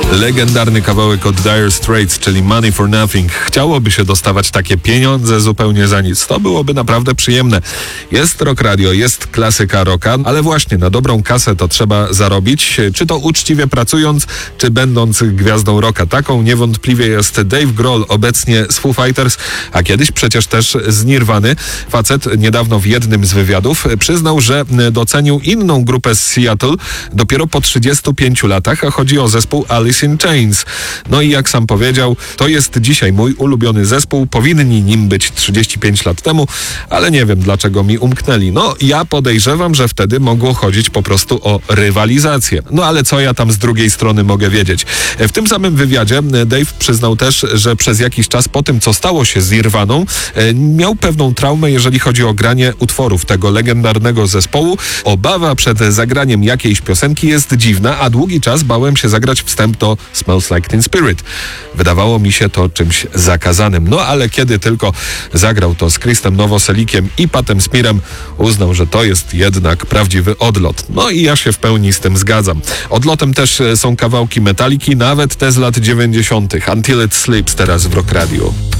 Legendarny kawałek od Dire Straits, czyli Money for Nothing. Chciałoby się dostawać takie pieniądze zupełnie za nic. To byłoby naprawdę przyjemne. Jest Rock Radio, jest klasyka rocka, ale właśnie na dobrą kasę to trzeba zarobić. Czy to uczciwie pracując, czy będąc gwiazdą rocka. Taką niewątpliwie jest Dave Grohl, obecnie z Foo Fighters, a kiedyś przecież też z Nirwany. Facet niedawno w jednym z wywiadów przyznał, że docenił inną grupę z Seattle dopiero po 35 latach, a chodzi o zespół Alice in Chains. No i jak sam powiedział, to jest dzisiaj mój ulubiony zespół, powinni nim być 35 lat temu, ale nie wiem dlaczego mi umknęli. No ja podejrzewam, że wtedy mogło chodzić po prostu o rywalizację. No ale co ja tam z drugiej strony mogę wiedzieć? W tym samym wywiadzie Dave przyznał też, że przez jakiś czas po tym, co stało się z Nirwaną, miał pewną traumę, jeżeli chodzi o granie utworów tego legendarnego zespołu. Obawa przed zagraniem jakiejś piosenki jest dziwna, a długi czas bałem się zagrać wstęp do Smells Like Teen Spirit. Wydawało mi się to czymś zakazanym. No ale kiedy tylko zagrał to z Chrisem Novoselikiem i Patem Smearem, uznał, że to jest jednak prawdziwy odlot. No i ja się w pełni z tym zgadzam. Odlotem też są kawałki Metaliki, nawet te z lat 90. Until It Sleeps teraz w Rock Radio.